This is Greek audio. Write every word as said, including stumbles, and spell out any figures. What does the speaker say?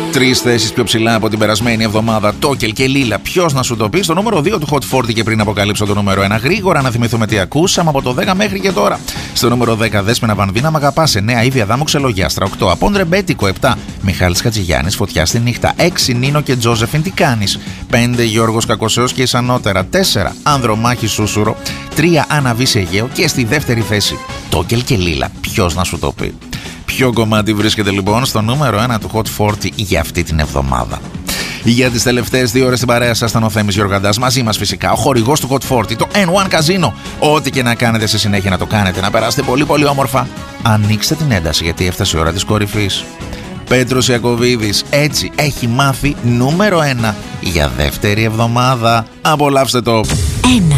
Τρεις θέσεις πιο ψηλά από την περασμένη εβδομάδα. Τόκελ και Λίλα. Ποιος να σου το πει? Στο νούμερο δύο του Hot σαράντα και πριν αποκαλύψω το νούμερο ένα. Γρήγορα να θυμηθούμε τι ακούσαμε από το δέκα μέχρι και τώρα. Στο νούμερο δέκα Δέσποινα Βανδύνα, Μ' αγαπάς. εννέα Ήβη Αδάμου, Ξελογιάστρα. οκτώ Απόν Ρεμπέτικο. επτά Μιχάλης Χατζηγιάννης, Φωτιά στη νύχτα. έξι Νίνο και Τζόζεφιν, Τι κάνεις. πέντε Γιώργος Κακοσέος και Ισανότερα. τέσσερα Ανδρομάχη Σούσουρο. τρία Άννα Βύση Αιγαίο και στη δεύτερη θέση Τόκελ και Λίλα. Ποιος να σου το πει? Ποιο κομμάτι βρίσκεται λοιπόν στο νούμερο ένα του Hot σαράντα για αυτή την εβδομάδα? Για τις τελευταίες δύο ώρες στην παρέα σας ήταν ο Θέμης Γιοργαντάς. Μαζί μας φυσικά ο χορηγός του Hot σαράντα, το εν ουάν Casino. Ό,τι και να κάνετε σε συνέχεια να το κάνετε, να περάσετε πολύ πολύ όμορφα. Ανοίξτε την ένταση γιατί έφτασε η ώρα της κορυφής. Πέτρος Ιακωβίδης έτσι έχει μάθει νούμερο ένα για δεύτερη εβδομάδα. Απολαύστε το. Ένα.